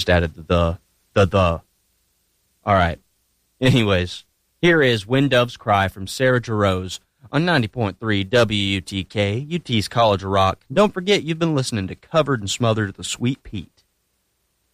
Just added the. All right. Anyways, here is When Doves Cry from Sarah Jarosz on 90.3 WUTK, UT's College of Rock. Don't forget, you've been listening to Covered and Smothered with the Sweet Pete.